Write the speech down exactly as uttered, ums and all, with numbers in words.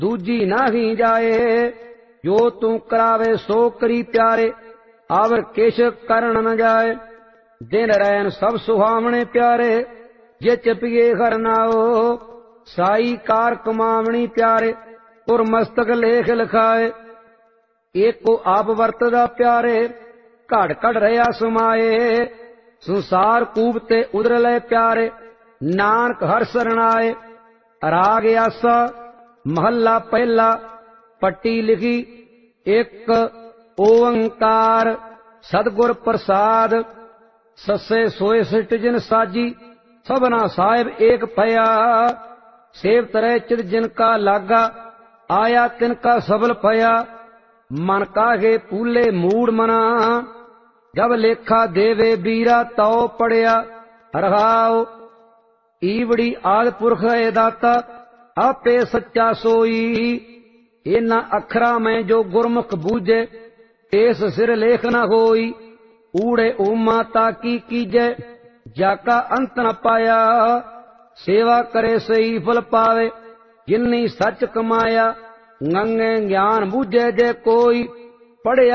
दूजी नाही जाए। जो तू करावे सो करी प्यारे, आवर किश करन न जाए। दिन रैन सब सुहावने प्यारे, जे चपिए घर नाओ। साई कार कमावनी प्यारे, पुर मस्तक लेख लिखाए। एक को आप वरतदा प्यारे, घड़ घड़ रहा समाए। संसार कूबते उधर ले प्यारे, नानक हर सरणाए। राग आसा महला पहला, पट्टी लिखी एक ओंकार। सतगुर प्रसाद ससे सोए सिट जिन साजी, सबना साहिब एक पया। सेव तरह चित जिनका लागा, आया तिनका सबल पया। मन काहे पूले मूड मना, जब लेखा देवे बीरा तौ पड़िया। रहाओ ईवड़ी आद पुरख है दाता, आपे सच्चा सोई। इना अखरा में जो गुरमुख बूझे, तेस सिर लेख न होई। ऊड़े उमा ताकी कीजे, जाका अंत न पाया। सेवा करे सही फल पावे, जिन्नी सच कमाया। गंगे ज्ञान बूझे जे कोई, पढ़िया